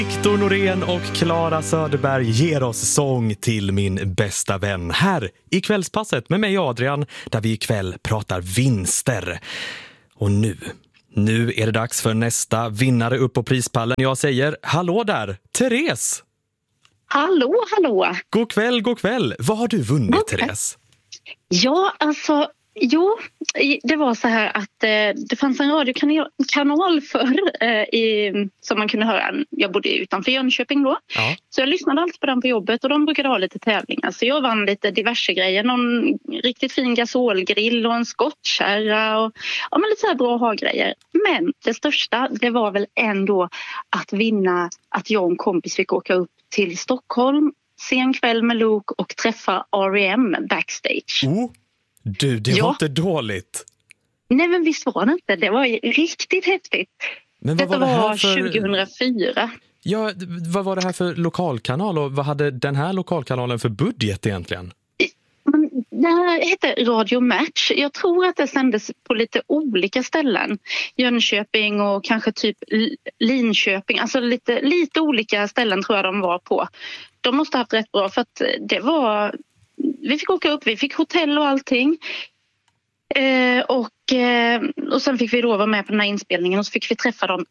Viktor Norén och Clara Söderberg ger oss sång till min bästa vän här i kvällspasset med mig Adrian, där vi ikväll pratar vinster. Och nu är det dags för nästa vinnare upp på prispallen. Jag säger hallå där, Therese! Hallå! God kväll! Vad har du vunnit, Therese? Ja, alltså, det var så här att det fanns en radiokanal förr som man kunde höra. Jag bodde utanför Jönköping då. Ja. Så jag lyssnade alltid på den på jobbet och de brukade ha lite tävlingar. Så jag vann lite diverse grejer. Någon riktigt fin gasolgrill och en skottkärra och lite så här bra ha-grejer. Men det största, det var väl ändå att vinna att jag och en kompis fick åka upp till Stockholm, se en kväll med Luke och träffa R.E.M. backstage. Du, det var inte dåligt. Nej, men visst var det inte. Det var riktigt häftigt. Men Detta var 2004. Ja, vad var det här för lokalkanal och vad hade den här lokalkanalen för budget egentligen? Det här hette Radio Match. Jag tror att det sändes på lite olika ställen. Jönköping och kanske typ Linköping. Alltså lite olika ställen tror jag de var på. De måste ha haft rätt bra för att det var... Vi fick åka upp, vi fick hotell och allting. Och sen fick vi då vara med på den här inspelningen och så fick vi träffa dem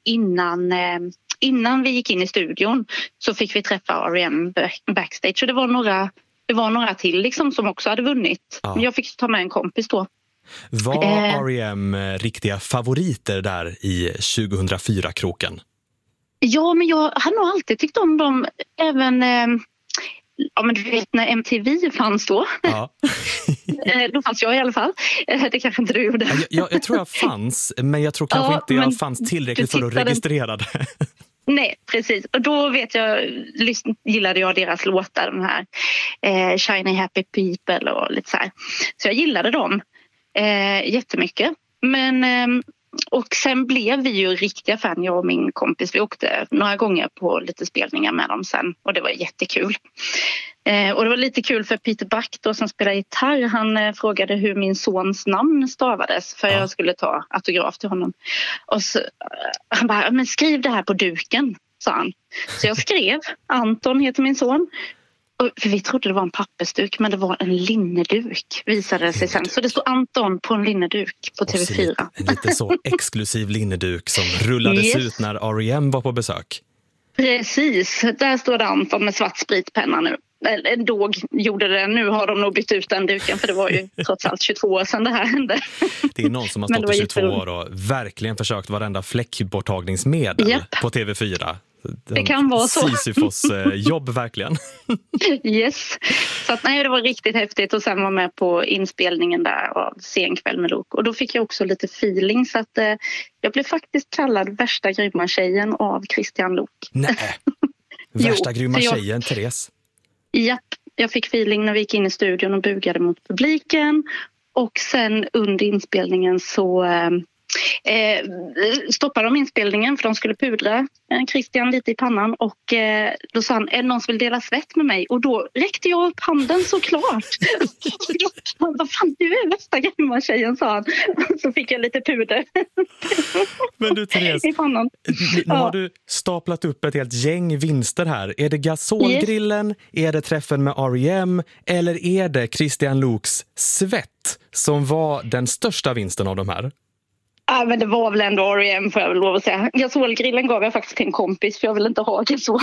innan vi gick in i studion. Så fick vi träffa R.E.M. backstage. Så det var några till liksom som också hade vunnit. Ja. Jag fick ta med en kompis då. Var R.E.M. riktiga favoriter där i 2004-kroken? Ja, men jag har nog alltid tyckt om dem även... Ja, men du vet när MTV fanns då. Ja. Då fanns jag i alla fall. Det kanske inte du gjorde. Jag tror jag fanns, men jag tror kanske inte jag fanns tillräckligt för att registrera det. Nej, precis. Och då vet gillade jag deras låtar, de här Shiny Happy People och lite så här. Så jag gillade dem jättemycket. Men... Och sen blev vi ju riktiga fan, jag och min kompis. Vi åkte några gånger på lite spelningar med dem sen. Och det var jättekul. Och det var lite kul för Peter Back då, som spelar gitarr. Han frågade hur min sons namn stavades. För jag skulle ta autograf till honom. Och så, han bara, men skriv det här på duken, sa han. Så jag skrev, Anton heter min son. För vi trodde det var en pappersduk, men det var en linneduk, visade det sig sen. Så det stod Anton på en linneduk på TV4. En lite så exklusiv linneduk som rullades ut när R.E.M. var på besök. Precis, där står det Anton med svart spritpenna nu. Då gjorde det, nu har de nog bytt ut den duken, för det var ju trots allt 22 år sedan det här hände. Det är någon som har stått i 22 år och verkligen försökt varenda fläckborttagningsmedel på TV4. Det kan vara så. Sisyfos jobb verkligen. Yes. Så att, nej, det var riktigt häftigt och sen var med på inspelningen där av Sen kväll med Luke. Och då fick jag också lite feeling så att jag blev faktiskt kallad värsta grymma tjejen av Christian Luuk. Nej, värsta grymma tjejen, Therese. Japp, jag fick feeling när vi gick in i studion och bugade mot publiken. Och sen under inspelningen så... stoppade de inspelningen för de skulle pudra Christian lite i pannan och då sa han, är det någon som vill dela svett med mig? Och då räckte jag upp handen såklart. Vad fan, du är värsta grymma tjejen, sa han. Så fick jag lite puder. Men du, Therese, i pannan. Nu har du staplat upp ett helt gäng vinster här. Är det gasolgrillen, är det träffen med R.E.M. eller är det Christian Luuks svett som var den största vinsten av de här? Ja, men det var väl ändå R.E.M. får jag väl lov att säga. Gasolgrillen gav jag faktiskt till en kompis för jag vill inte ha gasol.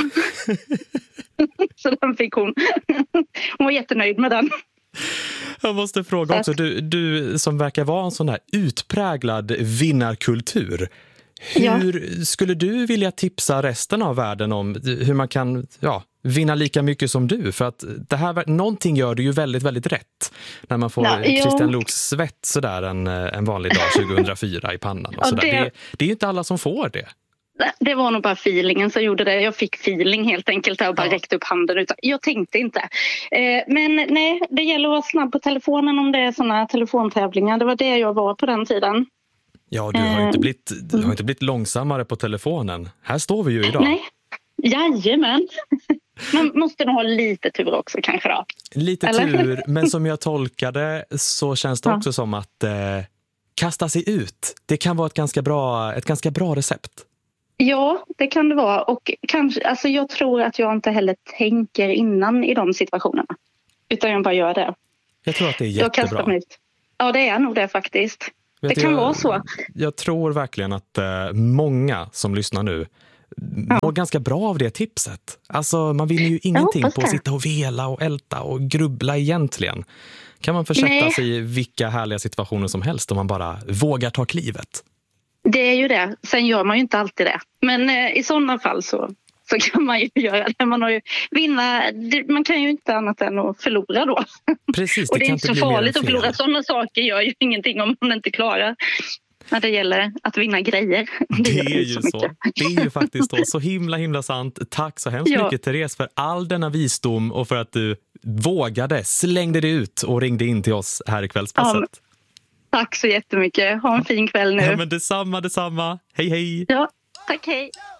Så den fick hon. Hon var jättenöjd med den. Jag måste fråga också, du som verkar vara en sån här utpräglad vinnarkultur. Hur skulle du vilja tipsa resten av världen om hur man kan vinna lika mycket som du? För att det här, någonting gör du ju väldigt, väldigt rätt. När man får Christian Luuks svett sådär en vanlig dag 2004 i pannan. Och sådär. Det är ju inte alla som får det. Det var nog bara feelingen som gjorde det. Jag fick feeling helt enkelt och bara räckte upp handen. Jag tänkte inte. Men nej, det gäller att vara snabb på telefonen om det är såna telefontävlingar. Det var det jag var på den tiden. Ja, du har inte blivit långsammare på telefonen. Här står vi ju idag. Nej, jajamän. Man måste nog ha lite tur också kanske då. Lite tur, men som jag tolkade så känns det också som att kasta sig ut. Det kan vara ett ganska bra recept. Ja, det kan det vara. Och kanske, alltså jag tror att jag inte heller tänker innan i de situationerna. Utan jag bara gör det. Jag tror att det är Jag kastar jättebra. mig ut. Ja, det är nog det faktiskt. Vet Det kan jag, vara så. Jag tror verkligen att många som lyssnar nu mår ganska bra av det tipset. Alltså man vill ju ingenting hoppas på att det. sitta och vela och älta och grubbla egentligen. Kan man försätta Nej. sig i vilka härliga situationer som helst om man bara vågar ta klivet. Det är ju det. Sen gör man ju inte alltid det. Men i sådana fall så kan man ju göra det. Man kan ju inte annat än att förlora då. Precis, Och det är kan inte så bli mer än farligt att fel. förlora. Sådana saker gör ju ingenting om man inte klarar när det gäller att vinna grejer. Det gör är ju så. mycket. Det är ju faktiskt så himla sant. Tack så hemskt mycket Therese för all denna visdom och för att du vågade, slängde dig ut och ringde in till oss här i Kvällspasset. Tack så jättemycket. Ha en fin kväll nu. Ja, men detsamma. Hej hej! Ja, tack, hej.